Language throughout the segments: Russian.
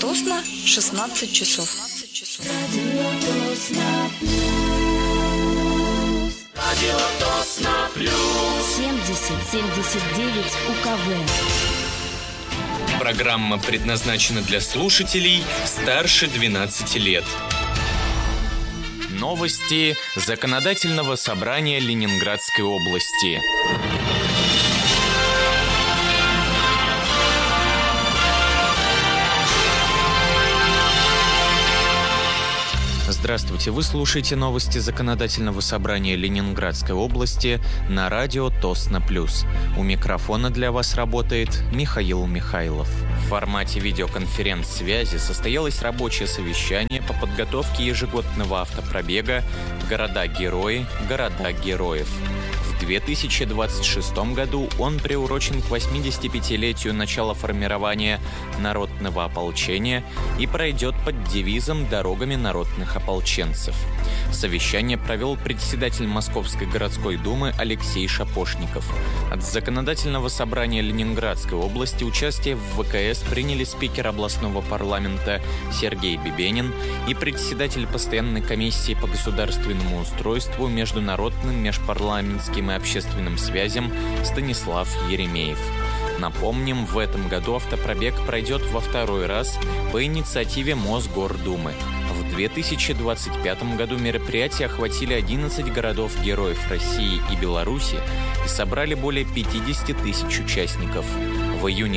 Тосно, 16 часов. Радио Тосно Плюс. 70-79 УКВ. Программа предназначена для слушателей старше 12 лет. Новости Законодательного собрания Ленинградской области. Здравствуйте, вы слушаете новости Законодательного собрания Ленинградской области на радио Тосно Плюс. У микрофона для вас работает Михаил Михайлов. В формате видеоконференц-связи состоялось рабочее совещание по подготовке ежегодного автопробега «Города-герои, города героев». В 2026 году он приурочен к 85-летию начала формирования народного ополчения и пройдет под девизом «Дорогами народных ополченцев». Совещание провел председатель Московской городской думы Алексей Шапошников. От Законодательного собрания Ленинградской области участие в ВКС приняли спикер областного парламента Сергей Бибенин и председатель постоянной комиссии по государственному устройству, международным, межпарламентским и общественным связям Станислав Еремеев. Напомним, в этом году автопробег пройдет во второй раз по инициативе Мосгордумы. В 2025 году мероприятия охватили 11 городов-героев России и Беларуси и собрали более 50 тысяч участников. В июне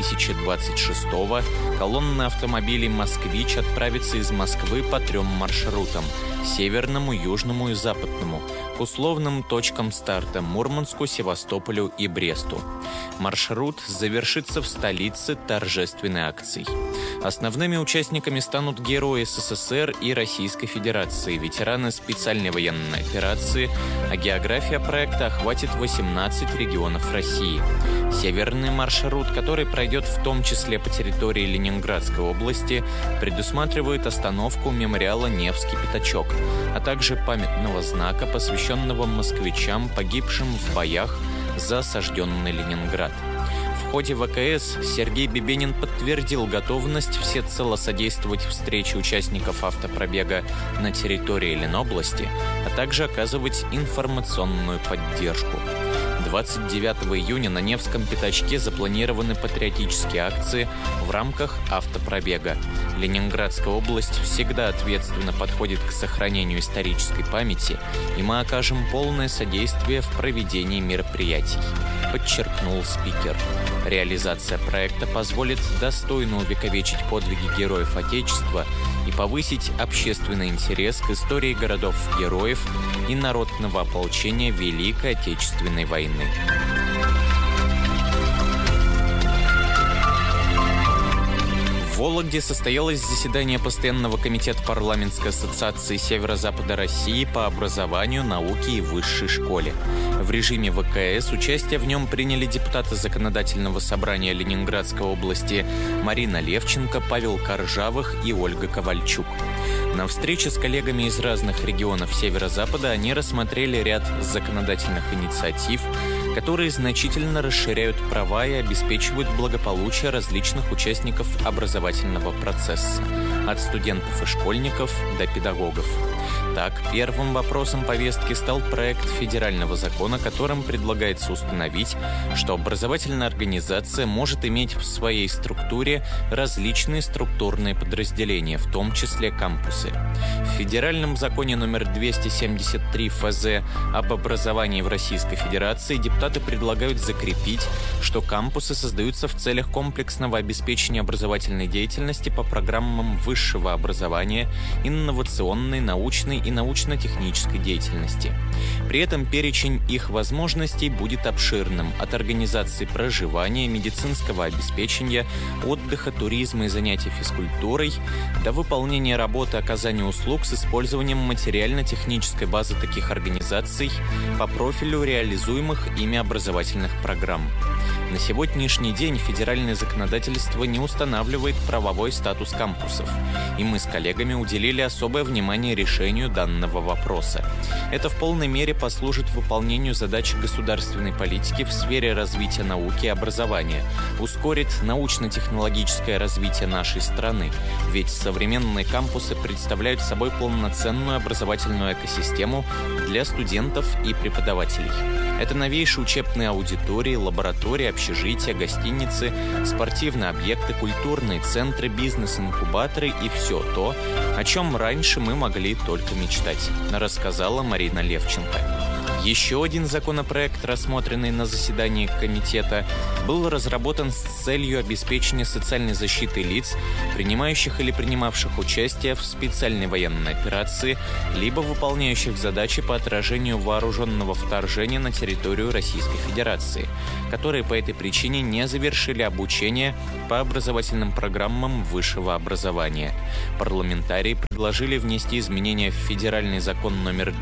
2026-го колонна автомобилей «Москвич» отправится из Москвы по 3 маршрутам – северному, южному и западному, к условным точкам старта – Мурманску, Севастополю и Бресту. Маршрут завершится в столице торжественной акцией. Основными участниками станут герои СССР и Российской Федерации, ветераны специальной военной операции, а география проекта охватит 18 регионов России. Северный маршрут, который пройдет в том числе по территории Ленинградской области, предусматривает остановку мемориала «Невский пятачок», а также памятного знака, посвященного москвичам, погибшим в боях за осажденный Ленинград. В ходе ВКС Сергей Бибенин подтвердил готовность всецело содействовать встрече участников автопробега на территории Ленобласти, а также оказывать информационную поддержку. 29 июня на Невском пятачке запланированы патриотические акции в рамках автопробега. Ленинградская область всегда ответственно подходит к сохранению исторической памяти, и мы окажем полное содействие в проведении мероприятий, подчеркнул спикер. Реализация проекта позволит достойно увековечить подвиги героев Отечества и повысить общественный интерес к истории городов-героев и народного ополчения Великой Отечественной войны. В Вологде состоялось заседание Постоянного комитета парламентской ассоциации Северо-Запада России по образованию, науке и высшей школе. В режиме ВКС участие в нем приняли депутаты Законодательного собрания Ленинградской области Марина Левченко, Павел Коржавых и Ольга Ковальчук. На встрече с коллегами из разных регионов Северо-Запада они рассмотрели ряд законодательных инициатив, которые значительно расширяют права и обеспечивают благополучие различных участников образовательного процесса, от студентов и школьников до педагогов. Так, первым вопросом повестки стал проект федерального закона, которым предлагается установить, что образовательная организация может иметь в своей структуре различные структурные подразделения, в том числе кампусы. В федеральном законе номер 273 ФЗ об образовании в Российской Федерации депутаты предлагают закрепить, что кампусы создаются в целях комплексного обеспечения образовательной деятельности по программам высшего образования, инновационной, научной и научно-технической деятельности. При этом перечень их возможностей будет обширным – от организации проживания, медицинского обеспечения, отдыха, туризма и занятий физкультурой до выполнения работы оказания услуг с использованием материально-технической базы таких организаций по профилю реализуемых ими образовательных программ. На сегодняшний день федеральное законодательство не устанавливает правовой статус кампусов, и мы с коллегами уделили особое внимание решению данного вопроса. Это в полной мере послужит выполнению задач государственной политики в сфере развития науки и образования, ускорит научно-технологическое развитие нашей страны, ведь современные кампусы представляют собой полноценную образовательную экосистему для студентов и преподавателей. Это новейшие учебные аудитории, лаборатории, общежития, гостиницы, спортивные объекты, культурные центры, бизнес-инкубаторы и все то, о чем раньше мы могли только мечтать, рассказала Марина Левченко. Еще один законопроект, рассмотренный на заседании комитета, был разработан с целью обеспечения социальной защиты лиц, принимающих или принимавших участие в специальной военной операции, либо выполняющих задачи по отражению вооруженного вторжения на территорию Российской Федерации, которые по этой причине не завершили обучение по образовательным программам высшего образования. Парламентарии предложили внести изменения в Федеральный закон номер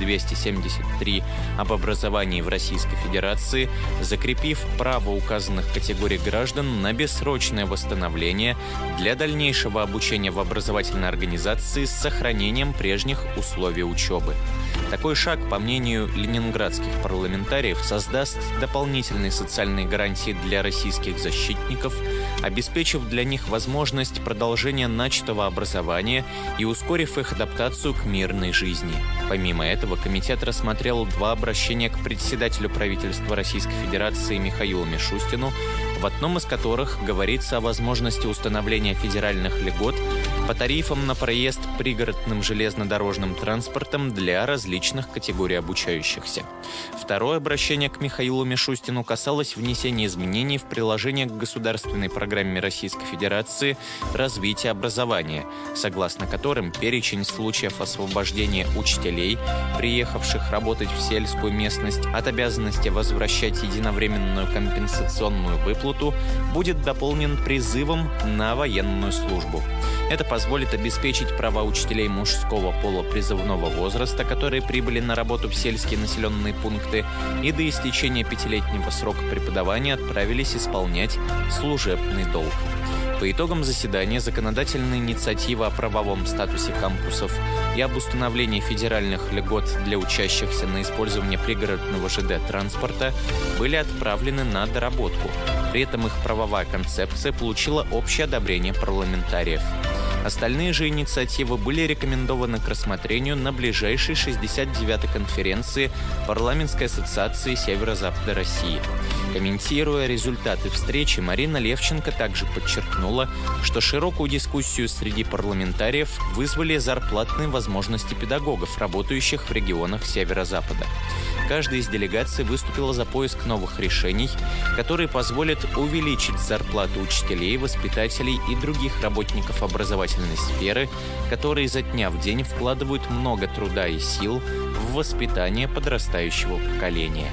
273 об образовании в Российской Федерации, закрепив право указанных категорий граждан на бессрочное восстановление для дальнейшего обучения в образовательной организации с сохранением прежних условий учебы. Такой шаг, по мнению ленинградских парламентариев, создаст дополнительные социальные гарантии для российских защитников, обеспечив для них возможность продолжения начатого образования и ускорив их адаптацию к мирной жизни. Помимо этого, комитет рассмотрел 2 обращения к председателю правительства Российской Федерации Михаилу Мишустину, в одном из которых говорится о возможности установления федеральных льгот по тарифам на проезд пригородным железнодорожным транспортом для различных категорий обучающихся. Второе обращение к Михаилу Мишустину касалось внесения изменений в приложение к государственной программе Российской Федерации «Развитие образования», согласно которым перечень случаев освобождения учителей, приехавших работать в сельскую местность, от обязанности возвращать единовременную компенсационную выплату, будет дополнен призывом на военную службу. Это позволит обеспечить права учителей мужского пола призывного возраста, которые прибыли на работу в сельские населенные пункты и до истечения 5-летнего срока преподавания отправились исполнять служебный долг. По итогам заседания законодательная инициатива о правовом статусе кампусов и об установлении федеральных льгот для учащихся на использование пригородного ЖД-транспорта были отправлены на доработку. При этом их правовая концепция получила общее одобрение парламентариев. Остальные же инициативы были рекомендованы к рассмотрению на ближайшей 69-й конференции Парламентской ассоциации Северо-Запада России. Комментируя результаты встречи, Марина Левченко также подчеркнула, что широкую дискуссию среди парламентариев вызвали зарплатные возможности педагогов, работающих в регионах Северо-Запада. Каждая из делегаций выступила за поиск новых решений, которые позволят увеличить зарплаты учителей, воспитателей и других работников образовательной сферы, которые изо дня в день вкладывают много труда и сил в воспитание подрастающего поколения.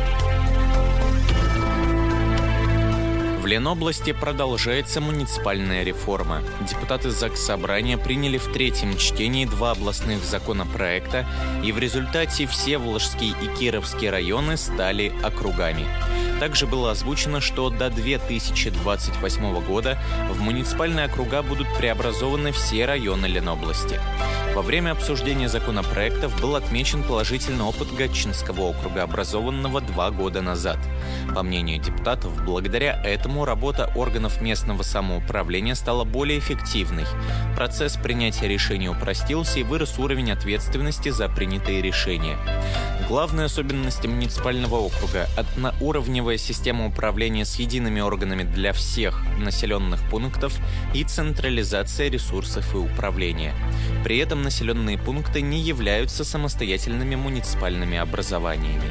В Ленобласти продолжается муниципальная реформа. Депутаты Заксобрания приняли в 3-м чтении 2 областных законопроекта, и в результате все Волжский и Кировский районы стали округами. Также было озвучено, что до 2028 года в муниципальные округа будут преобразованы все районы Ленобласти. Во время обсуждения законопроектов был отмечен положительный опыт Гатчинского округа, образованного 2 года назад. По мнению депутатов, благодаря этому работа органов местного самоуправления стала более эффективной. Процесс принятия решений упростился и вырос уровень ответственности за принятые решения. Главные особенности муниципального округа – одноуровневая система управления с едиными органами для всех населенных пунктов и централизация ресурсов и управления. При этом населенные пункты не являются самостоятельными муниципальными образованиями.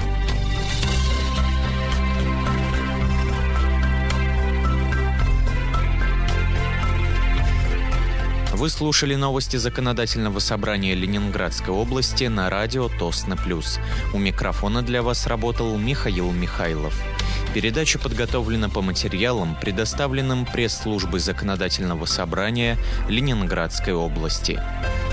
Вы слушали новости Законодательного собрания Ленинградской области на радио Тосно Плюс. У микрофона для вас работал Михаил Михайлов. Передача подготовлена по материалам, предоставленным пресс-службой Законодательного собрания Ленинградской области.